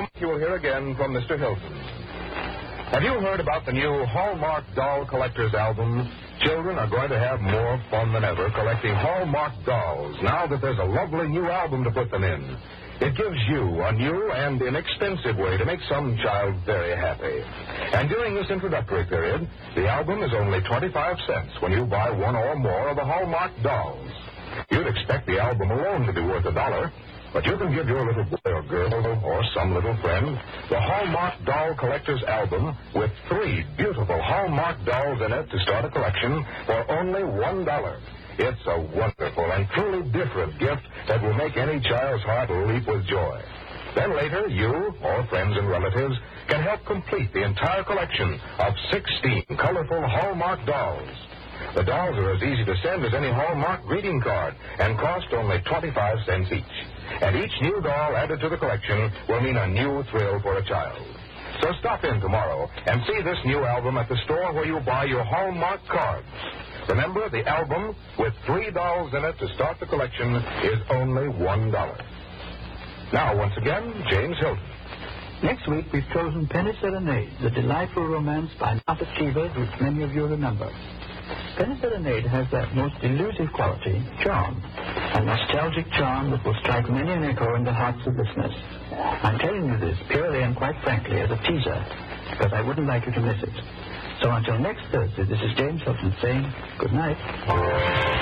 moment, you will hear again from Mr. Hilton. Have you heard about the new Hallmark Doll Collector's Album? Children are going to have more fun than ever collecting Hallmark dolls now that there's a lovely new album to put them in. It gives you a new and inexpensive way to make some child very happy. And during this introductory period, the album is only 25 cents when you buy one or more of the Hallmark dolls. You'd expect the album alone to be worth $1, but you can give your little boy or girl or some little friend the Hallmark Doll Collector's Album with 3 beautiful Hallmark dolls in it to start a collection for only $1. It's a wonderful and truly different gift that will make any child's heart leap with joy. Then later, you or friends and relatives can help complete the entire collection of 16 colorful Hallmark dolls. The dolls are as easy to send as any Hallmark greeting card and cost only 25 cents each. And each new doll added to the collection will mean a new thrill for a child. So stop in tomorrow and see this new album at the store where you buy your Hallmark cards. Remember, the album with 3 dolls in it to start the collection is only $1. Now, once again, James Hilton. Next week, we've chosen Penny Serenade, the delightful romance by Martha Cheever, which many of you remember. Penny Serenade has that most elusive quality, charm, a nostalgic charm that will strike many an echo in the hearts of listeners. I'm telling you this purely and quite frankly as a teaser, because I wouldn't like you to miss it. So until next Thursday, this is James Hilton saying good night.